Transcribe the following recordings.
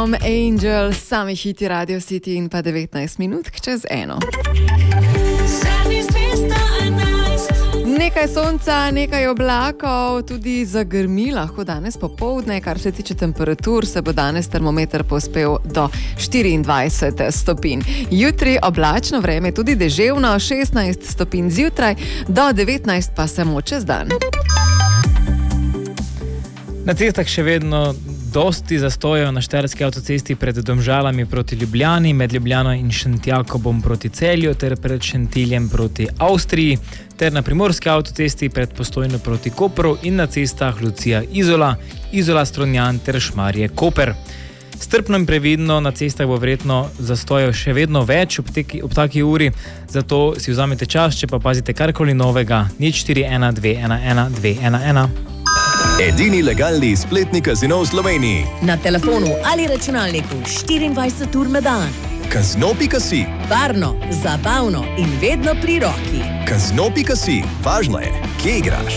Storm Angel, sami hiti Radio City in pa 19 minut čez 1. Nekaj sonca, nekaj oblakov, tudi zagrmi lahko danes popoldne, kar se tiče temperatur, se bo danes termometer povzpel do 24 stopinj. Jutri oblačno vreme, tudi deževno, 16 stopinj zjutraj, do 19 pa samo čez dan. Na cestah še vedno dosti zastojev na štajerski avtocesti pred Domžalami proti Ljubljani, med Ljubljano in Šentjakobom proti Celju ter pred Šentiljem proti Avstriji, ter na primorski avtocesti pred Postojno proti Kopru in na cestah Lucija-Izola, Izola-Strunjan ter Šmarje-Koper. Strpno in previdno na cestah bo verjetno zastojev še vedno več ob taki uri, zato si vzamete čas, če pa pazite karkoli novega, 041 211 211. Edini legalni spletni kazino v Sloveniji. Na telefonu ali računalniku 24 ur na dan. Kazino.si. Varno, zabavno in vedno pri roki. Kazino.si. Važno je, kje igraš.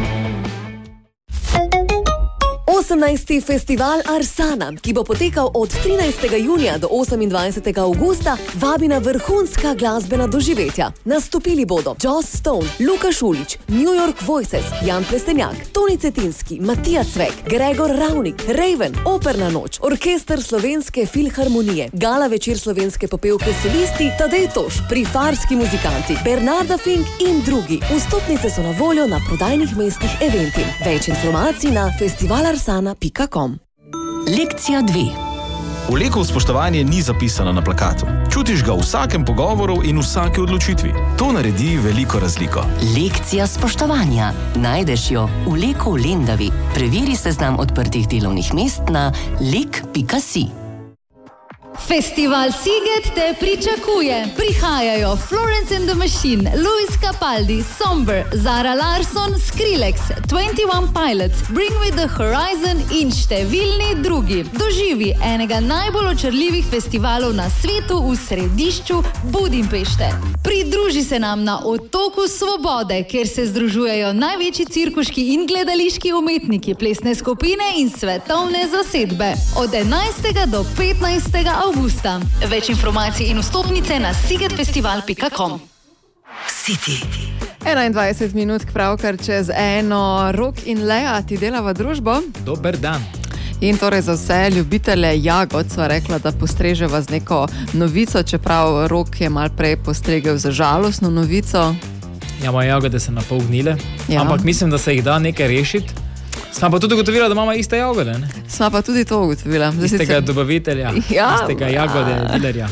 18. festival Arsana, ki bo potekal od 13. junija do 28. augusta, vabi na vrhunska glasbena doživetja. Nastopili bodo Joss Stone, Luka Šulić, New York Voices, Jan Plestenjak, Toni Cetinski, Matija Cvek, Gregor Ravnik, Raven, Operna noč, Orkester Slovenske filharmonije, Gala večer slovenske popevke solisti, Tadej Toš, Prifarski muzikanti, Bernarda Fink in drugi. Vstopnice so na voljo na prodajnih mestih Eventim. Več informacij na festivalarsan.com. Lekcija 2. Olekov spoštovanje ni zapisano na plakatu. Čutiš ga v vsakem pogovoru in vsaki odločitvi. To naredi veliko razliko. Lekcija spoštovanja. Najdeš jo v Leku v Lendavi. Preveri seznam odprtih delovnih mest na lek.si. Festival Sziget te pričakuje. Prihajajo Florence and the Machine, Luis Capaldi, Somber, Zara Larsson, Skrillex, 21 Pilots, Bring Me the Horizon in številni drugi. Doživi enega najbolj očarljivih festivalov na svetu v središču Budimpešte. Pridruži se nam na Otoku Svobode, kjer se združujejo največji cirkuški in gledališki umetniki, plesne skupine in svetovne zasedbe. Od 11. do 15. augusta. Več informacij in vstopnice na szigetfestival.com. City. 21 minut pravkar čez 1. Rok in Lea, ti delava družbo? Dober dan. In torej za vse ljubitelje jagod sva rekla, da postreževa z neko novico, čeprav Rok je mal prej postregel za žalostno novico. Ja, moje jagode se napol gnile, ampak mislim, da se jih da nekaj rešiti. Sva pa tudi ugotovila, da imamo iste jagode, ne? Sva pa tudi to ugotovila. Istega dobavitelja, istega jagode dilerja.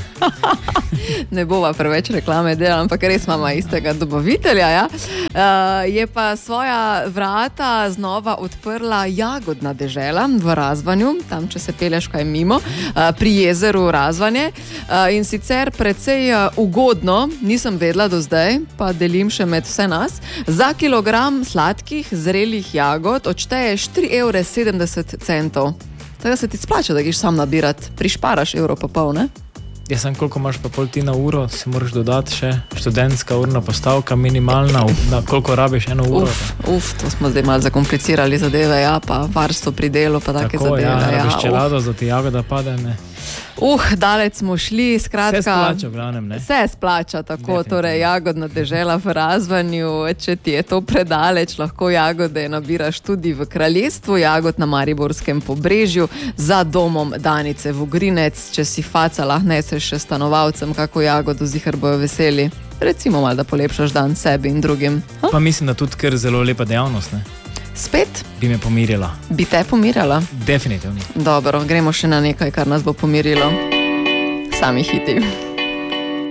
Ne bova preveč reklame delala, ampak res imamo istega dobavitelja, ja. Je pa svoja vrata znova odprla Jagodna dežela v Razvanju, tam, če se peleš kaj mimo, pri jezeru Razvanje. In sicer precej ugodno, nisem vedela do zdaj, pa delim še med vse nas, za kilogram sladkih, zrelih jagod odšteješ 4,70 €. Tako se ti splača, da greš sam nabirat, prišparaš euro pa pol, ne? Ja, sem koliko imaš pa pol ti na uro, si moraš dodati še študentska urna postavka, minimalna, koliko rabiš eno uro. To smo zdaj malo zakomplicirali zadeve, ja, pa varstvo pri delu, pa take zadeve. Tako, ja, rabiš čelado, da ti jagoda pade, ne? Daleč smo šli, skratka. Vse splača, v glavnem, ne? Vse splača, tako, torej Jagodna dežela v Razvanju, če ti je to predaleč, lahko jagode nabiraš tudi v kraljestvu jagod na Mariborskem Pobrežju, za domom Danice Vugrinec, če si faca, lahko neseš še stanovalcem, kako jagodo zihar bojo veseli. Recimo malo, da polepšaš dan sebi in drugim. Pa mislim, da tudi kar zelo lepa dejavnost, ne? Spet? Bi me pomirila. Bi te pomirila? Definitivno. Dobro, gremo še na nekaj, kar nas bo pomirilo. Sami hiti.